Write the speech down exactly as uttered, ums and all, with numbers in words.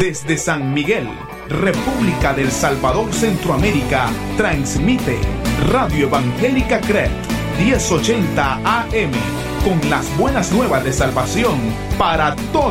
Desde San Miguel, República del Salvador, Centroamérica, transmite Radio Evangélica C R E T diez ochenta A M con las buenas nuevas de salvación para todos.